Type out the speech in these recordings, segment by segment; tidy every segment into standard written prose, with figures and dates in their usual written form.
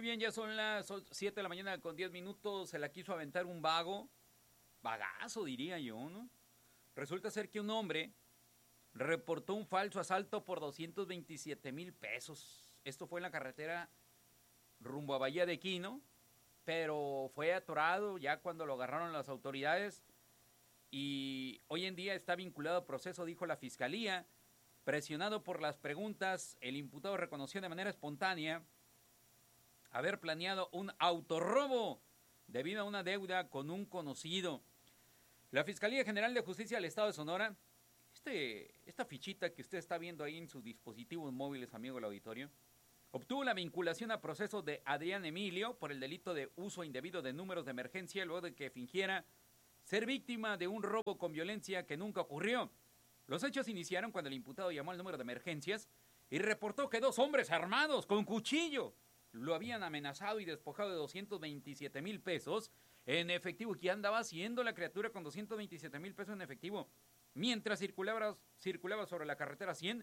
bien, ya son las 7 de la mañana con 10 minutos. Se la quiso aventar un vagazo diría yo, ¿no? Resulta ser que un hombre reportó un falso asalto por 227,000 pesos. Esto fue en la carretera rumbo a Bahía de Quino, pero fue atorado ya cuando lo agarraron las autoridades y hoy en día está vinculado a proceso, dijo la fiscalía. Presionado por las preguntas, el imputado reconoció de manera espontánea haber planeado un autorrobo debido a una deuda con un conocido. La Fiscalía General de Justicia del Estado de Sonora, esta fichita que usted está viendo ahí en sus dispositivos móviles, amigo del auditorio, obtuvo la vinculación a proceso de Adrián Emilio por el delito de uso indebido de números de emergencia luego de que fingiera ser víctima de un robo con violencia que nunca ocurrió. Los hechos iniciaron cuando el imputado llamó al número de emergencias y reportó que 2 hombres armados con cuchillo lo habían amenazado y despojado de 227,000 pesos en efectivo. ¿Qué andaba haciendo la criatura con 227,000 pesos en efectivo? Mientras circulaba sobre la carretera 100,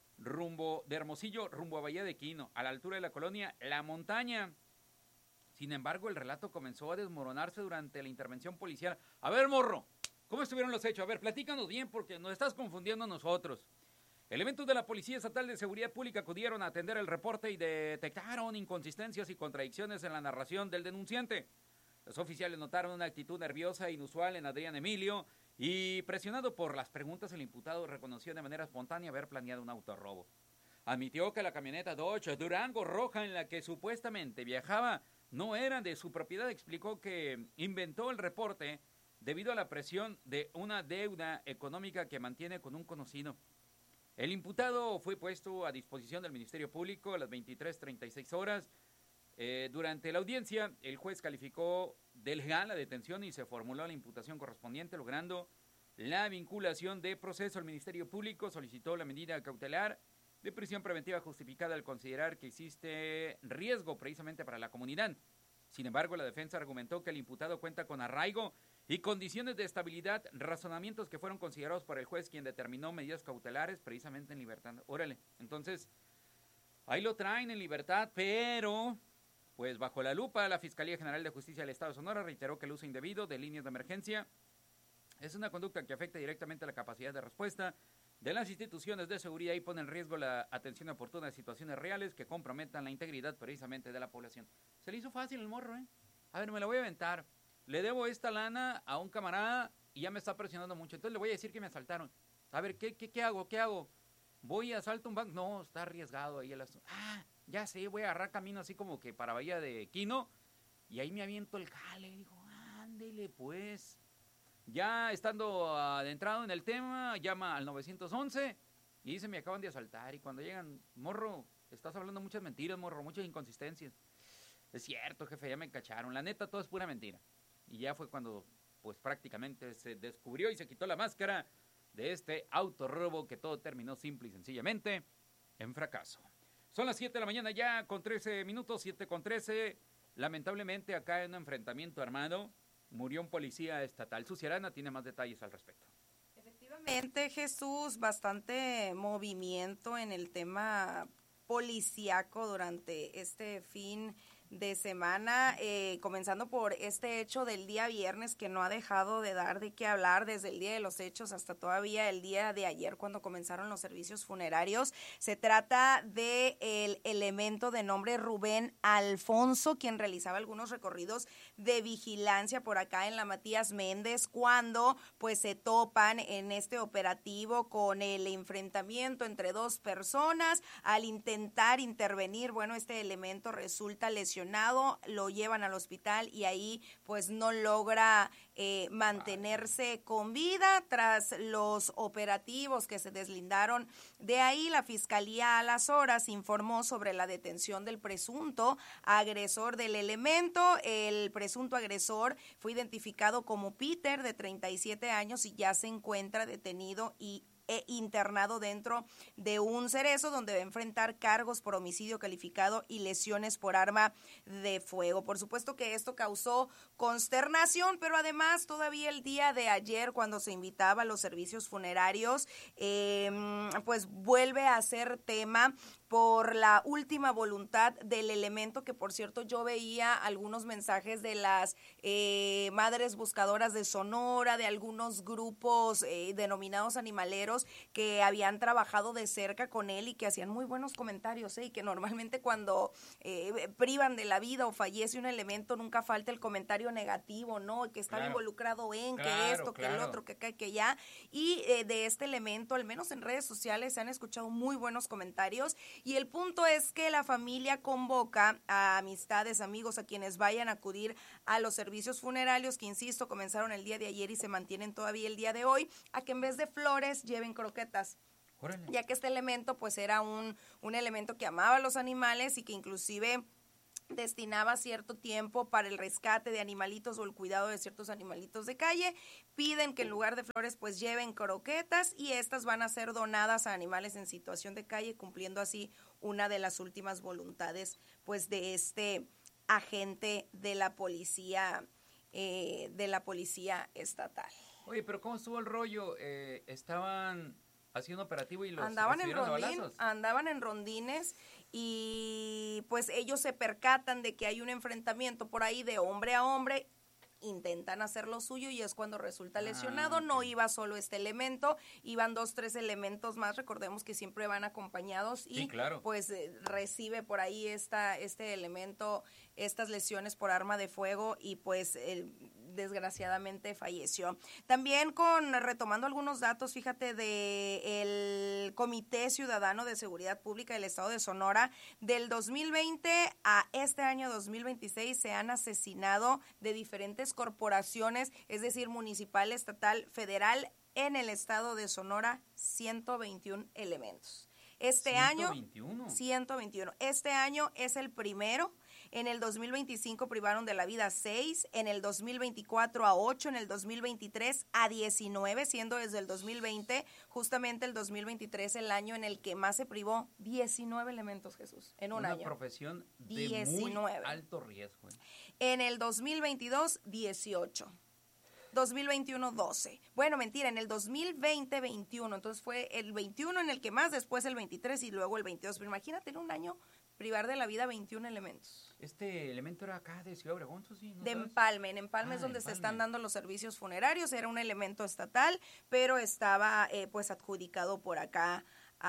rumbo de Hermosillo, rumbo a Bahía de Quino, a la altura de la colonia La Montaña. Sin embargo, el relato comenzó a desmoronarse durante la intervención policial. A ver, morro, ¿cómo estuvieron los hechos? A ver, platícanos bien porque nos estás confundiendo a nosotros. Elementos de la Policía Estatal de Seguridad Pública acudieron a atender el reporte y detectaron inconsistencias y contradicciones en la narración del denunciante. Los oficiales notaron una actitud nerviosa e inusual en Adrián Emilio y, presionado por las preguntas, el imputado reconoció de manera espontánea haber planeado un autorrobo. Admitió que la camioneta Dodge Durango roja en la que supuestamente viajaba no era de su propiedad. Explicó que inventó el reporte debido a la presión de una deuda económica que mantiene con un conocido. El imputado fue puesto a disposición del Ministerio Público a las 23:36 horas. Durante la audiencia, el juez calificó de legal la detención y se formuló la imputación correspondiente, logrando la vinculación de proceso. El Ministerio Público solicitó la medida cautelar de prisión preventiva justificada al considerar que existe riesgo precisamente para la comunidad. Sin embargo, la defensa argumentó que el imputado cuenta con arraigo y condiciones de estabilidad, razonamientos que fueron considerados por el juez, quien determinó medidas cautelares precisamente en libertad. Órale, entonces, ahí lo traen en libertad, pero, pues bajo la lupa, la Fiscalía General de Justicia del Estado de Sonora reiteró que el uso indebido de líneas de emergencia es una conducta que afecta directamente a la capacidad de respuesta de las instituciones de seguridad y pone en riesgo la atención oportuna de situaciones reales que comprometan la integridad precisamente de la población. Se le hizo fácil el morro, ¿eh? A ver, me la voy a aventar. Le debo esta lana a un camarada y ya me está presionando mucho. Entonces le voy a decir que me asaltaron. A ver, ¿qué hago? ¿Qué hago? ¿Voy a asalto un banco? No, está arriesgado ahí el asunto. Ya sé, voy a agarrar camino así como que para Bahía de Quino. Y ahí me aviento el jale. Digo, ándele pues. Ya estando adentrado en el tema, llama al 911 y dice, me acaban de asaltar. Y cuando llegan, morro, estás hablando muchas mentiras, morro, muchas inconsistencias. Es cierto, jefe, ya me cacharon. La neta, todo es pura mentira. Y ya fue cuando, pues prácticamente se descubrió y se quitó la máscara de este autorrobo que todo terminó simple y sencillamente en fracaso. Son las 7 de la mañana ya con 13 minutos, 7:13. Lamentablemente acá en un enfrentamiento armado murió un policía estatal. Susi Arana tiene más detalles al respecto. Efectivamente, Jesús, bastante movimiento en el tema policíaco durante este fin de semana, comenzando por este hecho del día viernes que no ha dejado de dar de qué hablar desde el día de los hechos hasta todavía el día de ayer cuando comenzaron los servicios funerarios. Se trata de el elemento de nombre Rubén Alfonso, quien realizaba algunos recorridos de vigilancia por acá en la Matías Méndez, cuando pues se topan en este operativo con el enfrentamiento entre 2 personas. Al intentar intervenir, bueno, este elemento resulta lesionado, lo llevan al hospital y ahí pues no logra mantenerse con vida. Tras los operativos que se deslindaron de ahí, la Fiscalía a las horas informó sobre la detención del presunto agresor del elemento. El presunto agresor fue identificado como Peter, de 37 años, y ya se encuentra detenido e internado dentro de un cerezo donde va a enfrentar cargos por homicidio calificado y lesiones por arma de fuego. Por supuesto que esto causó consternación, pero además todavía el día de ayer, cuando se invitaba a los servicios funerarios, pues vuelve a ser tema por la última voluntad del elemento, que por cierto yo veía algunos mensajes de las madres buscadoras de Sonora, de algunos grupos denominados animaleros que habían trabajado de cerca con él y que hacían muy buenos comentarios, y que normalmente cuando privan de la vida o fallece un elemento nunca falta el comentario negativo, ¿no? Que está involucrado en, que esto, que el otro, que acá, que ya. Y de este elemento, al menos en redes sociales, se han escuchado muy buenos comentarios. Y el punto es que la familia convoca a amistades, amigos, a quienes vayan a acudir a los servicios funerarios, que insisto, comenzaron el día de ayer y se mantienen todavía el día de hoy, a que en vez de flores lleven croquetas. Órale. Ya que este elemento pues era un elemento que amaba a los animales y que inclusive destinaba cierto tiempo para el rescate de animalitos o el cuidado de ciertos animalitos de calle. Piden que en lugar de flores pues lleven croquetas, y estas van a ser donadas a animales en situación de calle, cumpliendo así una de las últimas voluntades pues de este agente de la policía estatal. Oye, pero ¿cómo estuvo el rollo? Estaban haciendo operativo y los andaban en rondines, y pues ellos se percatan de que hay un enfrentamiento por ahí de hombre a hombre, intentan hacer lo suyo y es cuando resulta lesionado. Okay. No iba solo este elemento, iban 2, 3 elementos más, recordemos que siempre van acompañados, y sí, claro, pues recibe por ahí este elemento estas lesiones por arma de fuego y pues desgraciadamente falleció. También retomando algunos datos, fíjate, del Comité Ciudadano de Seguridad Pública del Estado de Sonora, del 2020 a este año 2026 se han asesinado de diferentes corporaciones, es decir, municipal, estatal, federal, en el estado de Sonora, 121 elementos. 121. Este año es el primero. En el 2025 privaron de la vida 6, en el 2024 a 8, en el 2023 a 19, siendo desde el 2020, justamente el 2023, el año en el que más se privó, 19 elementos, Jesús, en un año. Una profesión de 19. Muy alto riesgo. En el 2022, 18. 2021, 12. Bueno, mentira, en el 2020, 21. Entonces fue el 21 en el que más, después el 23 y luego el 22. Pero imagínate, en un año privar de la vida 21 elementos. Este elemento era acá de Ciudad Obregón, ¿sí? ¿No de sabes? Empalme. En Empalme es donde se están dando los servicios funerarios. Era un elemento estatal, pero estaba pues adjudicado por acá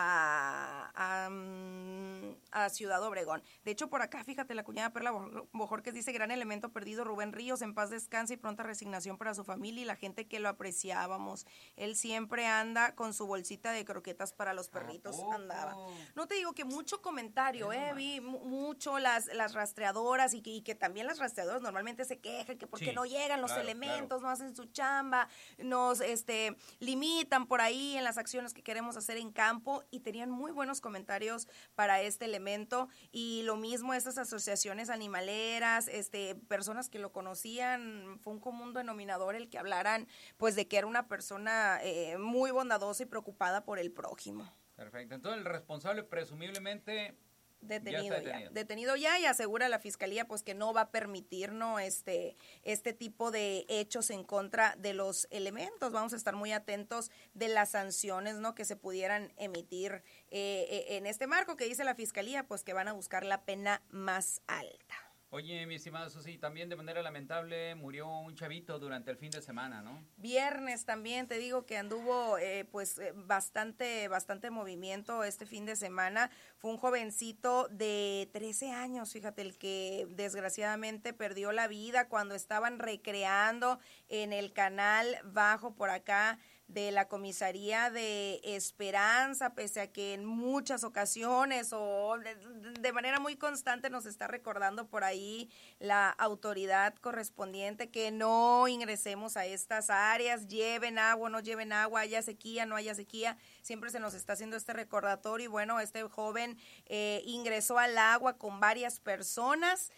a Ciudad Obregón. De hecho, por acá, fíjate, la cuñada Perla Bojorquez dice: gran elemento perdido, Rubén Ríos, en paz descanse y pronta resignación para su familia y la gente que lo apreciábamos. Él siempre anda con su bolsita de croquetas para los perritos, andaba. No te digo que mucho comentario, vi mucho las rastreadoras y que también las rastreadoras normalmente se quejan que porque no llegan los elementos, no hacen su chamba, nos limitan por ahí en las acciones que queremos hacer en campo. Y tenían muy buenos comentarios para este elemento, y lo mismo estas asociaciones animaleras, personas que lo conocían, fue un común denominador el que hablaran pues de que era una persona muy bondadosa y preocupada por el prójimo. Perfecto, entonces el responsable presumiblemente detenido ya, y asegura la fiscalía pues que no va a permitir este tipo de hechos en contra de los elementos. Vamos a estar muy atentos de las sanciones, ¿no?, que se pudieran emitir en este marco, que dice la fiscalía pues que van a buscar la pena más alta. Oye, mi estimado Susi, también de manera lamentable murió un chavito durante el fin de semana, ¿no? Viernes también, te digo que anduvo bastante movimiento este fin de semana. Fue un jovencito de 13 años, fíjate, el que desgraciadamente perdió la vida cuando estaban recreando en el canal bajo por acá de la comisaría de Esperanza, pese a que en muchas ocasiones o de manera muy constante nos está recordando por ahí la autoridad correspondiente que no ingresemos a estas áreas, lleven agua o no lleven agua, haya sequía, no haya sequía, siempre se nos está haciendo este recordatorio. Y bueno, este joven ingresó al agua con varias personas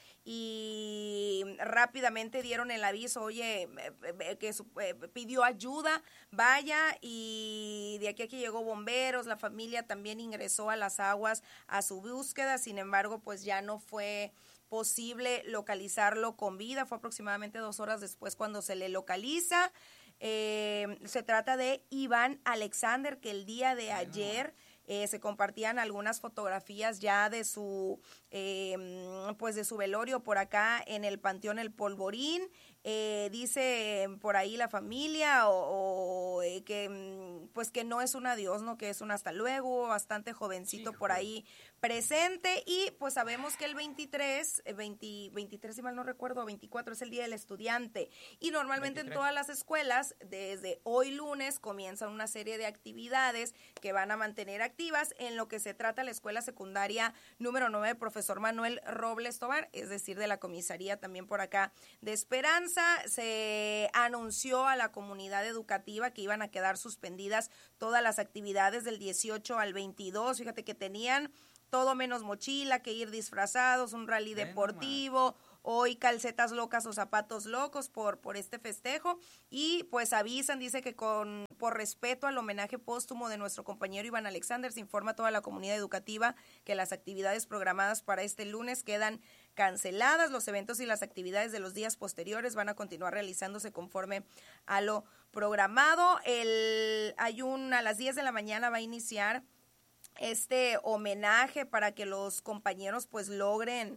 y rápidamente dieron el aviso, oye, que pidió ayuda, vaya, y de aquí a que llegó bomberos, la familia también ingresó a las aguas a su búsqueda. Sin embargo, pues ya no fue posible localizarlo con vida. Fue aproximadamente 2 horas después cuando se le localiza. Se trata de Iván Alexander, que el día de ayer se compartían algunas fotografías ya de su, pues de su velorio por acá en el Panteón El Polvorín. Dice por ahí la familia que pues que no es un adiós, ¿no? Que es un hasta luego, bastante jovencito por ahí presente. Y pues sabemos que el 23 si mal no recuerdo, 24 es el Día del Estudiante, y normalmente 23. En todas las escuelas desde hoy lunes comienzan una serie de actividades que van a mantener activas. En lo que se trata la escuela secundaria número 9, profesor Manuel Robles Tobar, es decir, de la comisaría también por acá de Esperanza. Se anunció a la comunidad educativa que iban a quedar suspendidas todas las actividades del 18 al 22. Fíjate que tenían todo menos mochila, que ir disfrazados, un rally deportivo, hoy calcetas locas o zapatos locos por este festejo. Y pues avisan, dice que por respeto al homenaje póstumo de nuestro compañero Iván Alexander, se informa a toda la comunidad educativa que las actividades programadas para este lunes quedan canceladas. Los eventos y las actividades de los días posteriores van a continuar realizándose conforme a lo programado. A las 10 de la mañana va a iniciar este homenaje para que los compañeros pues logren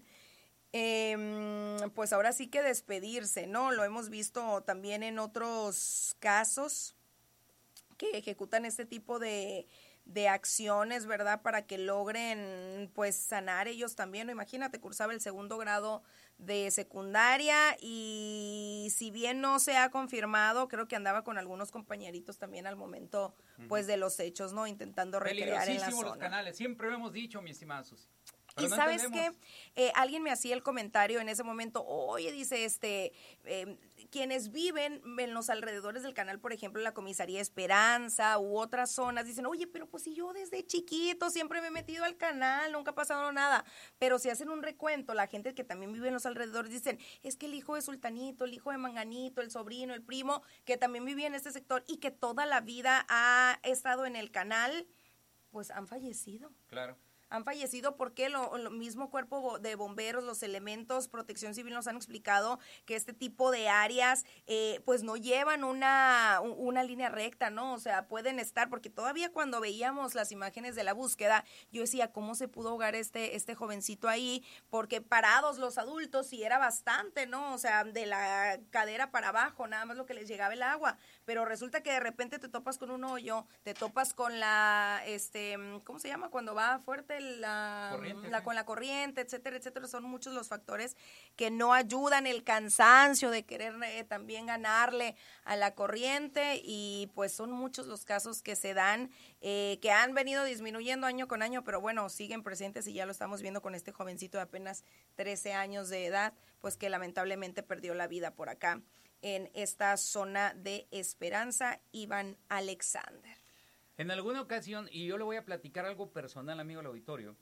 pues ahora sí que despedirse, ¿no? Lo hemos visto también en otros casos que ejecutan este tipo de acciones, ¿verdad? Para que logren pues sanar ellos también, ¿no? Imagínate, cursaba el 2º grado de secundaria y si bien no se ha confirmado, creo que andaba con algunos compañeritos también al momento pues de los hechos, ¿no? Intentando recrear en la zona. Los canales, siempre lo hemos dicho, mi estimada Susi. Y no sabes qué, alguien me hacía el comentario en ese momento, oye, dice, quienes viven en los alrededores del canal, por ejemplo, la comisaría Esperanza u otras zonas, dicen, oye, pero pues si yo desde chiquito siempre me he metido al canal, nunca ha pasado nada. Pero si hacen un recuento, la gente que también vive en los alrededores dicen, es que el hijo de Sultanito, el hijo de Manganito, el sobrino, el primo, que también vivía en este sector y que toda la vida ha estado en el canal, pues han fallecido. Claro. Han fallecido porque lo mismo cuerpo de bomberos, los elementos, protección civil nos han explicado que este tipo de áreas pues no llevan una línea recta, ¿no? O sea, pueden estar, porque todavía cuando veíamos las imágenes de la búsqueda, yo decía, ¿cómo se pudo ahogar este jovencito ahí? Porque parados los adultos sí era bastante, ¿no? O sea, de la cadera para abajo, nada más lo que les llegaba el agua. Pero resulta que de repente te topas con un hoyo, te topas con la, ¿cómo se llama? Cuando va fuerte con la corriente, etcétera, etcétera. Son muchos los factores que no ayudan, el cansancio de querer también ganarle a la corriente, y pues son muchos los casos que se dan, que han venido disminuyendo año con año, pero bueno, siguen presentes y ya lo estamos viendo con este jovencito de apenas 13 años de edad, pues que lamentablemente perdió la vida por acá en esta zona de Esperanza, Iván Alexander. En alguna ocasión, y yo le voy a platicar algo personal, amigo del auditorio,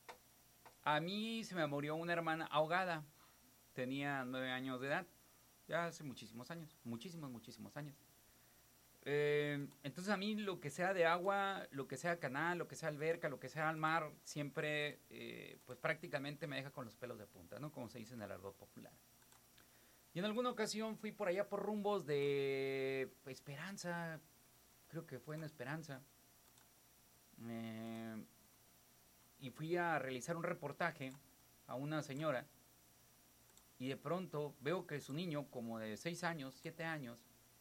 a mí se me murió una hermana ahogada, tenía 9 años de edad, ya hace muchísimos años, muchísimos años. Entonces a mí lo que sea de agua, lo que sea canal, lo que sea alberca, lo que sea al mar, siempre pues prácticamente me deja con los pelos de punta, ¿no? Como se dice en el argot popular. Y en alguna ocasión fui por allá por rumbos de Esperanza, creo que fue en Esperanza, y fui a realizar un reportaje a una señora, y de pronto veo que su niño, como de 6 años, 7 años,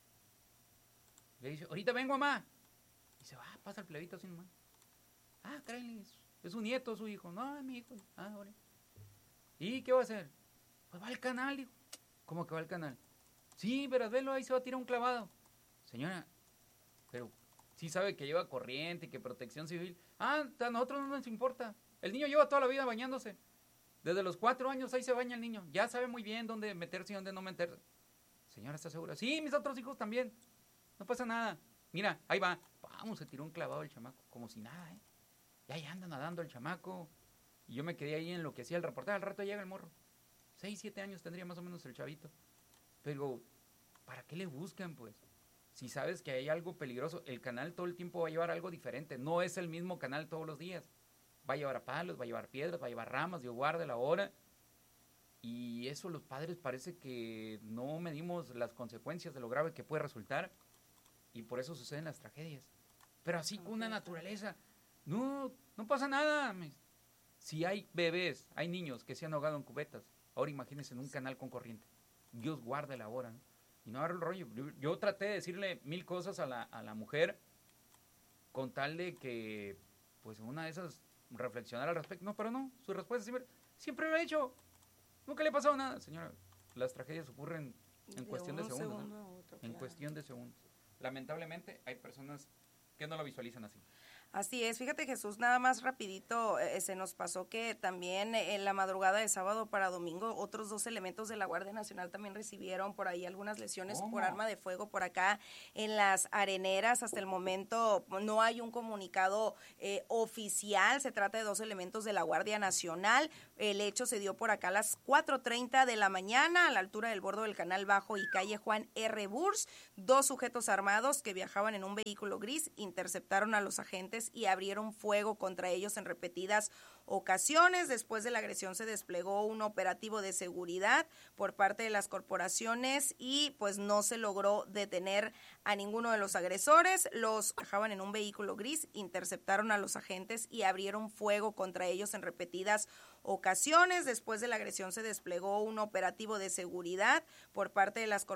le dice, ahorita vengo, mamá. Y dice, pasa el plebito así nomás. Caray, es su nieto, su hijo. No, es mi hijo. Ahora. ¿Y qué va a hacer? Pues va al canal, dijo. ¿Cómo que va al canal? Sí, pero velo, ahí se va a tirar un clavado. Señora, pero sí sabe que lleva corriente y que protección civil. A nosotros no nos importa. El niño lleva toda la vida bañándose. Desde los 4 años ahí se baña el niño. Ya sabe muy bien dónde meterse y dónde no meterse. Señora, ¿está segura? Sí, mis otros hijos también. No pasa nada. Mira, ahí va. Vamos, se tiró un clavado el chamaco. Como si nada, ¿eh? Y ahí anda nadando el chamaco. Y yo me quedé ahí en lo que hacía el reportaje. Al rato llega el morro. 6, 7 años tendría más o menos el chavito. Pero, ¿para qué le buscan, pues? Si sabes que hay algo peligroso, el canal todo el tiempo va a llevar algo diferente. No es el mismo canal todos los días. Va a llevar palos, va a llevar piedras, va a llevar ramas. Dios guarde la hora. Y eso los padres parece que no medimos las consecuencias de lo grave que puede resultar. Y por eso suceden las tragedias. Pero así con una naturaleza. No, no pasa nada. Si hay bebés, hay niños que se han ahogado en cubetas, ahora imagínense en un canal con corriente. Dios guarde la hora, ¿no? Y no agarro el rollo. Yo traté de decirle 1000 cosas a la mujer con tal de que, pues, una de esas reflexionar al respecto. No, pero no, su respuesta siempre lo he hecho. Nunca le ha pasado nada. Señora, las tragedias ocurren en cuestión de segundos, ¿no? En cuestión de segundos. Lamentablemente hay personas que no lo visualizan así. Así es, fíjate Jesús, nada más rapidito, se nos pasó que también en la madrugada de sábado para domingo otros 2 elementos de la Guardia Nacional también recibieron por ahí algunas lesiones por arma de fuego por acá en las Areneras. Hasta el momento no hay un comunicado oficial, se trata de 2 elementos de la Guardia Nacional. El hecho se dio por acá a las 4:30 de la mañana a la altura del bordo del Canal Bajo y calle Juan R. Burs. 2 sujetos armados que viajaban en un vehículo gris interceptaron a los agentes y abrieron fuego contra ellos en repetidas ocasiones. Después de la agresión se desplegó un operativo de seguridad por parte de las corporaciones y pues no se logró detener a ninguno de los agresores. Los viajaban en un vehículo gris, interceptaron a los agentes y abrieron fuego contra ellos en repetidas ocasiones. Después de la agresión se desplegó un operativo de seguridad por parte de las corporaciones